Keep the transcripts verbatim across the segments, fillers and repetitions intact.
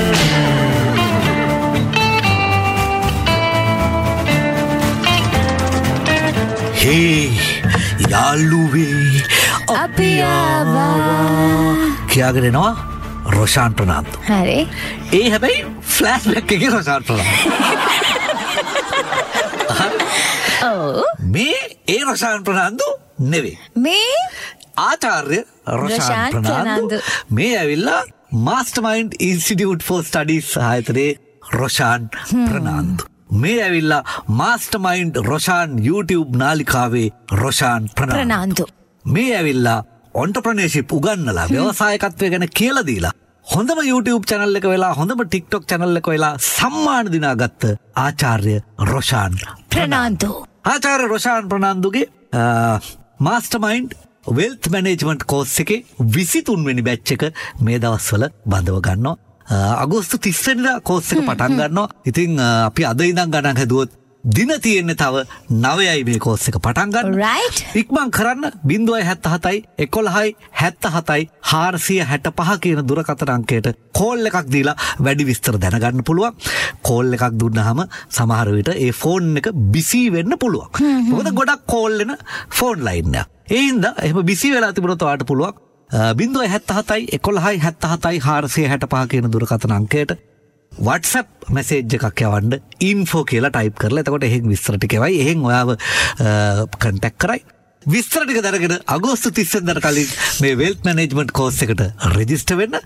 Hey, යාළුවේ අපි ආවා කියාගෙන එනවා රොෂාන් ප්‍රනාන්දු. හරි. ඒ හැබැයි ෆ්ලෑෂ් බැක් එකේ රොෂාන් ප්‍රනාන්දු. ඔව්. මේ ඒ රොෂාන් ප්‍රනාන්දු නෙවෙයි. මේ ආචාර්ය රොෂාන් ප්‍රනාන්දු. මේ ඇවිල්ලා Mastermind Institute for Studies ආයතනයේ රොෂාන් ප්‍රනාන්දු. මේ ඇවිල්ලා Mastermind රොෂාන් YouTube නාලිකාවේ රොෂාන් ප්‍රනාන්දු. මේ ඇවිල්ලා entrepreneurship උගන්නලා ව්‍යවසායකත්වය ගැන කියලා දීලා හොඳම YouTube channel එක වෙලා හොඳම TikTok channel එක වෙලා සම්මාන දිනාගත්ත ආචාර්ය රොෂාන් ප්‍රනාන්දු. ආචාර්ය Roshan ප්‍රනාන්දුගේ Mastermind Wealth Management course එකේ විසිතුන් වෙනි batch එක මේ දවස්වල බඳව ගන්නවා. අගෝස්තු තිස් වෙනිදා කෝස් එක පටන් ගන්නවා. ඉතින් අපි අද ඉඳන් ගණන් හැදුවොත් දින තියෙන්නේ තව නවයයි මේ කෝස් එක පටන් ගන්න. right. ඉක්මන් කරන්න ज़ीरो सात सात එකොළහයි හැත්තහතයි හාරසිය හැටපහ කියන දුරකථන අංකයට කෝල් එකක් දීලා වැඩි විස්තර දැනගන්න පුළුවන්. කෝල් එකක් දුන්නාම සමහර විට ඒ ෆෝන් එක බිසි වෙන්න පුළුවන්. මොකද ගොඩක් කෝල් එන ෆෝන් ලයින් එක. ඒ හින්දා එහෙම බිසි වෙලා තිබුණොත් ඔයාලට පුළුවන් ज़ीरो सात सात එකොළහයි හැත්තහතයි හාරසිය හැටපහ කියන දුරකථන අංකයට WhatsApp message එකක් යවන්න info කියලා type කරලා එතකොට එහෙන් විස්තර ටික එවයි. එහෙන් ඔයාව contact කරයි. විස්තර ටික දැනගෙන අගෝස්තු තිස් වෙනිදාට කලින් මේ wealth management course එකට register වෙන්න.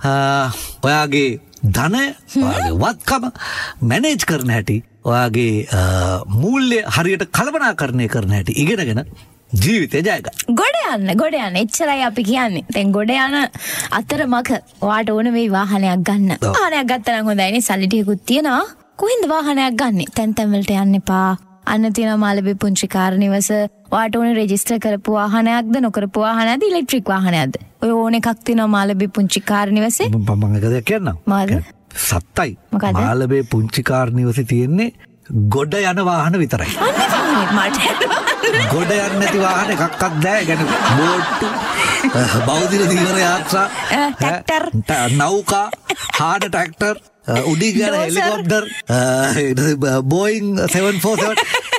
ඔයාගේ ධනය, ඔයාගේ වත්කම manage කරන හැටි, ඔයාගේ මූල්‍ය හරියට කළමනාකරණය කරන හැටි ඉගෙනගෙන ජීවිතය ජය ගන්න. ගොඩ යන්න ගොඩ යන්න එච්චරයි අපි කියන්නේ. දැන් ගොඩ යන අතරමක ඔයාට ඕන වෙයි වාහනයක් ගන්න. වාහනයක් ගත්තා නම් හොඳයිනේ, සල්ලි ටිකකුත් තියෙනවා. කොහෙන්ද වාහනයක් ගන්නෙ? තැන් තැන් වලට යන්න එපා. අන්න තියෙනවා මාළඹේ පුංචි කාර් නිවස. ඔයාට ඕනේ රෙජිස්ටර් කරපු වාහනයක්ද නොකරපු වාහනයක්ද ඉලෙක්ට්‍රික් වාහනයක්ද? ඔය ඕන එකක් තියෙනවා මාළඹේ පුංචි කාර් නිවසේ. මම එක දෙයක් කියන්නම්. මොකද? සත්තයි. මාළඹේ පුංචි කාර් නිවසේ තියෙන්නේ ගොඩ යන වාහන විතරයි. ගොඩ යන්න නැති වාහන එකක්වත් නැහැ. ගැන බෝට්ටු, බෞද්ධ දීවර යාත්‍රා, ට්‍රැක්ටර්, නෞකා, හාඩ ට්‍රැක්ටර්, උඩින් යන helicopter, Boeing seven for seven